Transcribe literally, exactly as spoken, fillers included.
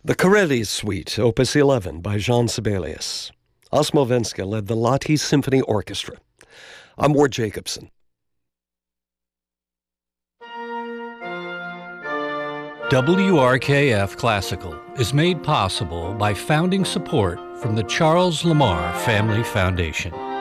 The Corelli Suite, Opus eleven by Jean Sibelius. Osmo Venska led the Lahti Symphony Orchestra. I'm Ward Jacobson. W R K F Classical is made possible by founding support from the Charles Lamar Family Foundation.